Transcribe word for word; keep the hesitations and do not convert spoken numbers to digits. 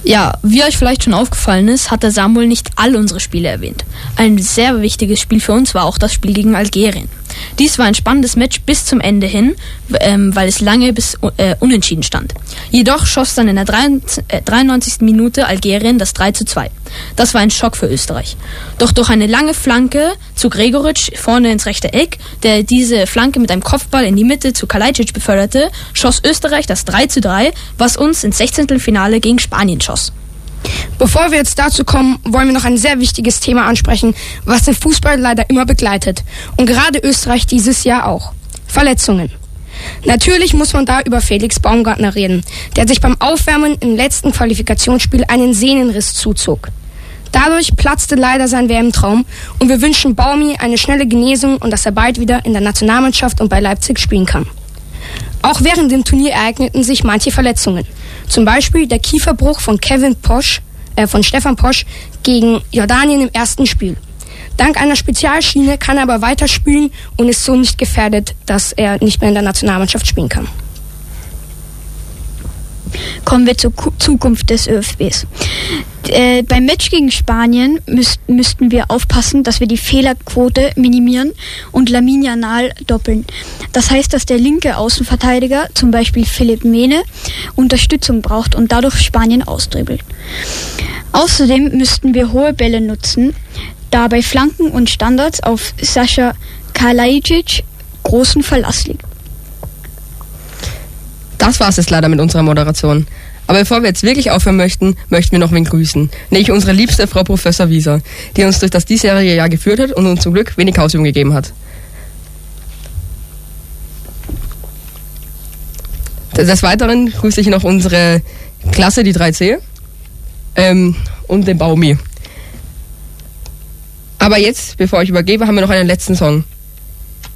Ja, wie euch vielleicht schon aufgefallen ist, hat der Samuel nicht all unsere Spiele erwähnt. Ein sehr wichtiges Spiel für uns war auch das Spiel gegen Algerien. Dies war ein spannendes Match bis zum Ende hin, ähm, weil es lange bis äh, unentschieden stand. Jedoch schoss dann in der dreiundneunzigsten Minute Algerien das drei zu zwei. Das war ein Schock für Österreich. Doch durch eine lange Flanke zu Gregoritsch vorne ins rechte Eck, der diese Flanke mit einem Kopfball in die Mitte zu Kalajdzic beförderte, schoss Österreich das drei zu drei, was uns ins Sechzehntelfinale gegen Spanien schoss. Bevor wir jetzt dazu kommen, wollen wir noch ein sehr wichtiges Thema ansprechen, was den Fußball leider immer begleitet. Und gerade Österreich dieses Jahr auch. Verletzungen. Natürlich muss man da über Felix Baumgartner reden, der sich beim Aufwärmen im letzten Qualifikationsspiel einen Sehnenriss zuzog. Dadurch platzte leider sein W M-Traum und wir wünschen Baumi eine schnelle Genesung und dass er bald wieder in der Nationalmannschaft und bei Leipzig spielen kann. Auch während dem Turnier ereigneten sich manche Verletzungen. Zum Beispiel der Kieferbruch von Kevin Posch, äh, von Stefan Posch gegen Jordanien im ersten Spiel. Dank einer Spezialschiene kann er aber weiterspielen und ist so nicht gefährdet, dass er nicht mehr in der Nationalmannschaft spielen kann. Kommen wir zur Ku- Zukunft des ÖFBs. Äh, beim Match gegen Spanien müß, müssten wir aufpassen, dass wir die Fehlerquote minimieren und Lamine Yamal doppeln. Das heißt, dass der linke Außenverteidiger, zum Beispiel Philipp Mene, Unterstützung braucht und dadurch Spanien ausdribbelt. Außerdem müssten wir hohe Bälle nutzen, da bei Flanken und Standards auf Sascha Kalajdzic großen Verlass liegt. Das war's jetzt leider mit unserer Moderation. Aber bevor wir jetzt wirklich aufhören möchten, möchten wir noch wen grüßen. Nämlich unsere liebste Frau Professor Wieser, die uns durch das diesjährige Jahr geführt hat und uns zum Glück wenig Hausübung gegeben hat. Des Weiteren grüße ich noch unsere Klasse, die drei C, ähm, und den Baumi. Aber jetzt, bevor ich übergebe, haben wir noch einen letzten Song.